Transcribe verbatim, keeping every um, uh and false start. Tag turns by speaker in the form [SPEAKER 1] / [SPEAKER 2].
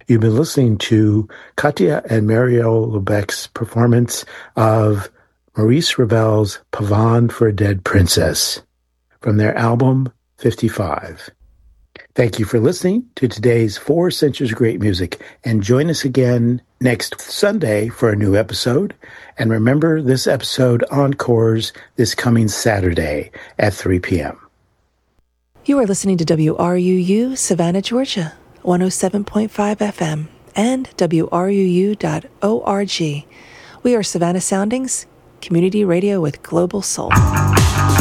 [SPEAKER 1] You've been listening to Katia and Mario Lebec's performance of Maurice Ravel's Pavane for a Dead Princess from their album fifty-five. Thank you for listening to today's Four Centuries of Great Music, and join us again next Sunday for a new episode. And remember, this episode encores this coming Saturday at three p.m.
[SPEAKER 2] You are listening to W R U U Savannah, Georgia, one oh seven point five F M, and W R U U dot org. We are Savannah Soundings, community radio with global soul.